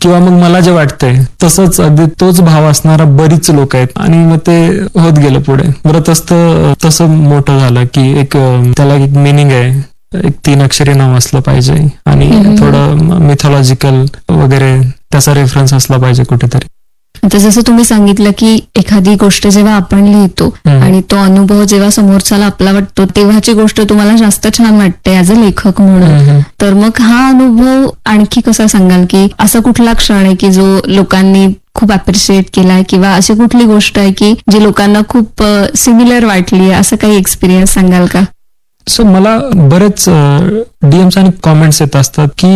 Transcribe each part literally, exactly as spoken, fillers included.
किंवा मग मला जे वाटतंय तसंच अगदी तोच भाव असणारा बरीच लोक आहेत आणि मग ते होत गेलं पुढे. व्रतस्थ तसं मोठं झालं की एक त्याला एक मिनिंग आहे, एक तीन अक्षरी नाव असलं पाहिजे आणि थोडं मिथॉलॉजिकल वगैरे त्याचा रेफरन्स असला पाहिजे कुठेतरी. आता जसं तुम्ही सांगितलं की एखादी गोष्ट जेव्हा आपण लिहितो आणि तो अनुभव जेव्हा समोरच्याला आपला वाटतो तेव्हाची गोष्ट तुम्हाला जास्त छान वाटते ऍज अ लेखक म्हणून, तर मग हा अनुभव आणखी कसा सांगाल की असा कुठला क्षण आहे की जो लोकांनी खूप अप्रिशिएट केलाय किंवा अशी कुठली गोष्ट आहे की जी लोकांना खूप सिमिलर वाटली, असं काही एक्सपिरियन्स सांगाल का? सो मला बरेच डीएम्स आणि कॉमेंट्स येत असतात की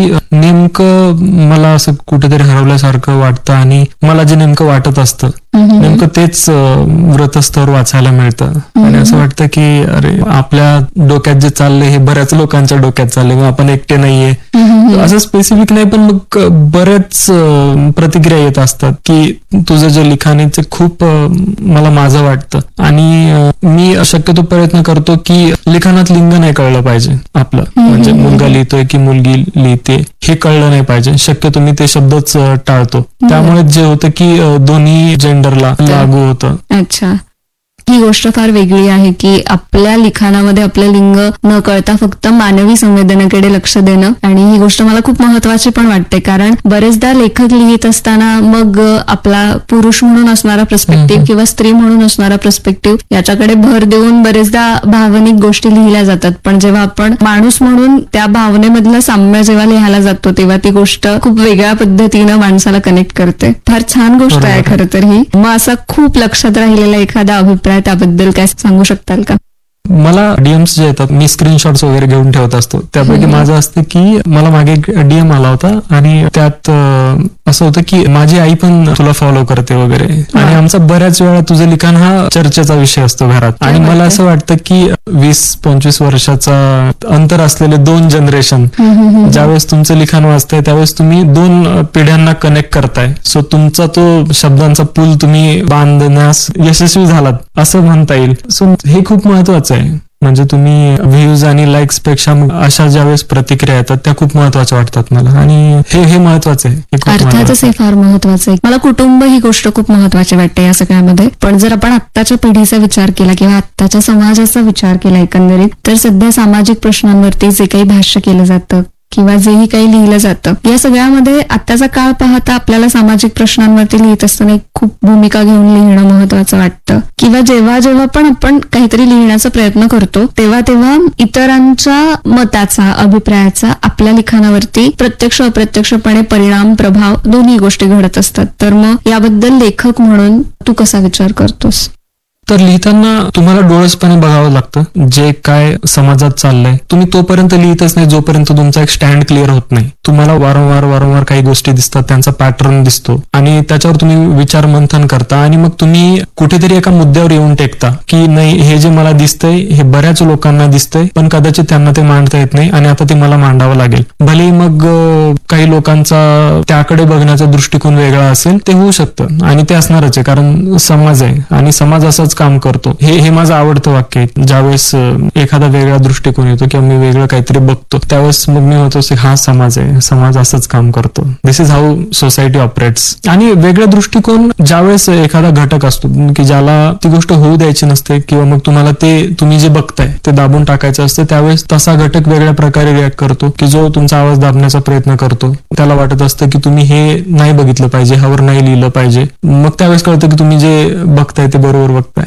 नेमकं मला असं कुठेतरी हरवल्यासारखं वाटतं आणि मला जे नेमकं वाटत असतं नेमकं तेच व्रतस्थावर वाचायला मिळतं आणि असं वाटतं की अरे आपल्या डोक्यात जे चाललंय हे बऱ्याच लोकांच्या डोक्यात चाललंय, मग आपण एकटे नाहीये असं स्पेसिफिक नाही, पण मग बऱ्याच प्रतिक्रिया येत असतात की तुझं जे लिखाण आहे ते खूप मला माझं वाटतं आणि मी शक्यतो प्रयत्न करतो की लिखाणात लिंग नाही कळलं पाहिजे आपलं, म्हणजे मुलगा लिहितोय की मुलगी लिहिते हे कळलं नाही पाहिजे, शक्यतो मी ते शब्दच टाळतो. त्यामुळे जे होतं की दोन्ही जेंडरला लागू होतं. अच्छा, ही गोष्ट फार वेगळी आहे की आपल्या लिखाणामध्ये आपलं लिंग न कळता फक्त मानवी संवेदनेकडे लक्ष देणं, आणि ही गोष्ट मला खूप महत्वाची पण वाटते कारण बरेचदा लेखक लिहित असताना मग आपला पुरुष म्हणून असणारा पर्स्पेक्टिव्ह किंवा स्त्री म्हणून असणारा पर्स्पेक्टिव्ह याच्याकडे भर देऊन बरेचदा भावनिक गोष्टी लिहिल्या जातात, पण जेव्हा आपण माणूस म्हणून त्या भावनेमधलं साम्य जेव्हा लिहायला जातो तेव्हा ती गोष्ट खूप वेगळ्या पद्धतीनं माणसाला कनेक्ट करते. फार छान गोष्ट आहे खरं तर ही. मग असा खूप लक्षात राहिलेला एखादा अभिप्राय त्याबद्दल काय सांगू शकताल का? मला डीएम्स जे येतात मी स्क्रीनशॉट्स वगैरे घेऊन ठेवत असतो. त्यापैकी माझं असतं की मला मागे एक डीएम आला होता आणि त्यात असं होतं की माझी आई पण तुला फॉलो करते वगैरे आणि आमचा बऱ्याच वेळा तुझं लिखाण हा चर्चेचा विषय असतो घरात. आणि मला असं वाटतं की वीस पंचवीस वर्षाचा अंतर असलेले दोन जनरेशन ज्यावेळेस तुमचं लिखाण वाचताय त्यावेळेस तुम्ही दोन पिढ्यांना कनेक्ट करताय. सो तुमचा तो शब्दांचा पूल तुम्ही बांधण्यास यशस्वी झालात असं म्हणता येईल. सो हे खूप महत्वाचं आहे. म्हणजे तुम्ही व्ह्यूज आणि लाईक्स पेक्षा अशा ज्यावेळेस प्रतिक्रिया येतात त्या खूप महत्वाच्या वाटतात मला आणि हे हे महत्वाचं आहे. अर्थातच हे फार महत्वाचं आहे. मला कुटुंब ही गोष्ट खूप महत्वाची वाटते या सगळ्यामध्ये. पण जर आपण आत्ताच्या पिढीचा विचार केला किंवा आत्ताच्या समाजाचा विचार केला एकंदरीत, तर सध्या सामाजिक प्रश्नांवरती जे काही भाष्य केलं जातं किंवा जेही काही लिहिलं जातं या सगळ्यामध्ये आत्ताचा काळ पाहता आपल्याला सामाजिक प्रश्नांवरती लिहित असताना एक खूप भूमिका घेऊन लिहिणं महत्वाचं वाटतं. किंवा जेव्हा जेव्हा पण आपण काहीतरी लिहिण्याचा प्रयत्न करतो तेव्हा तेव्हा इतरांच्या मताचा अभिप्रायाचा आपल्या लिखाणावरती प्रत्यक्ष अप्रत्यक्षपणे परिणाम प्रभाव दोन्ही गोष्टी घडत असतात. तर मग याबद्दल लेखक म्हणून तू कसा विचार करतोस? तर लिहिताना तुम्हाला डोळसपणे बघावं लागतं जे काय समाजात चाललंय. तुम्ही तोपर्यंत लिहितच नाही जोपर्यंत तुमचा एक स्टँड क्लिअर होत नाही. तुम्हाला वारंवार वारंवार काही गोष्टी दिसतात, त्यांचा पॅटर्न दिसतो आणि त्याच्यावर तुम्ही विचार मंथन करता आणि मग तुम्ही कुठेतरी एका मुद्द्यावर येऊन टेकता की नाही हे जे मला दिसतंय हे बऱ्याच लोकांना दिसतंय पण कदाचित त्यांना ते मांडता येत नाही आणि आता ते मला मांडावं लागेल. भले मग काही लोकांचा त्याकडे बघण्याचा दृष्टिकोन वेगळा असेल ते होऊ शकतं आणि ते असणारच आहे कारण समाज आहे आणि समाज असाच काम करतो. हे हे माझं आवडतं वाक्य आहे. ज्यावेळेस एखादा वेगळा दृष्टिकोन येतो किंवा मी वेगळं काहीतरी बघतो त्यावेळेस मग मी होतो हा समाज आहे, समाज असंच काम करतो. दिस इज हाऊ सोसायटी ऑपरेट्स. आणि वेगळा दृष्टिकोन ज्यावेळेस एखादा घटक असतो की ज्याला ती गोष्ट होऊ द्यायची नसते किंवा मग तुम्हाला ते तुम्ही जे बघताय ते दाबून टाकायचं असतं त्यावेळेस तसा घटक वेगळ्या प्रकारे रिॲक्ट करतो की जो तुमचा आवाज दाबण्याचा प्रयत्न करतो. त्याला वाटत असतं की तुम्ही हे नाही बघितलं पाहिजे, ह्यावर नाही लिहिलं पाहिजे. मग त्यावेळेस कळतं की तुम्ही जे बघताय ते बरोबर बघताय.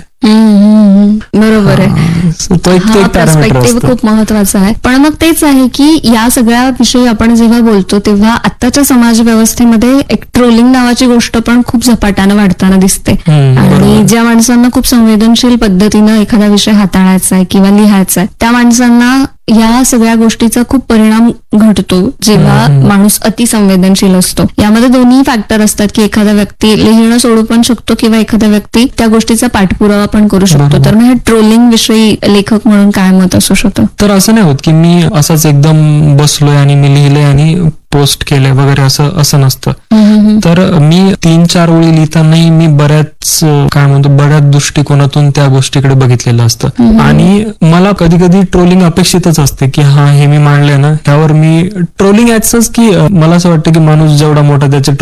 बरोबर आहे. हा पर्स्पेक्टिव्ह खूप महत्वाचा आहे. पण मग तेच आहे की या सगळ्या विषयी आपण जेव्हा बोलतो तेव्हा आत्ताच्या समाज व्यवस्थेमध्ये एक ट्रोलिंग नावाची गोष्ट पण खूप झपाट्यानं वाढताना दिसते आणि ज्या माणसांना खूप संवेदनशील पद्धतीनं एखादा विषय हाताळायचा आहे किंवा लिहायचा आहे त्या माणसांना या सगळ्या गोष्टीचा खूप परिणाम घडतो जेव्हा माणूस अतिसंवेदनशील असतो. यामध्ये दोन्ही फॅक्टर असतात की एखादा व्यक्ती लिहिणं सोडू पण शकतो किंवा एखादा व्यक्ती त्या गोष्टीचा पाठपुरावा पण करू शकतो. तर मग हे ट्रोलिंग विषयी लेखक म्हणून काय मत असू शकतं? तर असं नाही होत की मी असंच एकदम बसलोय आणि मी लिहिलंय आणि पोस्ट केलंय वगैरे असं असं नसतं. तर मी तीन चार ओळी लिहितानाही मी बऱ्याच काय म्हणतो बऱ्याच दृष्टिकोनातून त्या गोष्टीकडे बघितलेलं असतं आणि मला कधी कधी ट्रोलिंग अपेक्षितच असते की हा हे मी मांडलंय ना त्यावर मी ट्रोलिंग ऍजच की मला असं वाटतं की माणूस जेवढा मोठा त्याचे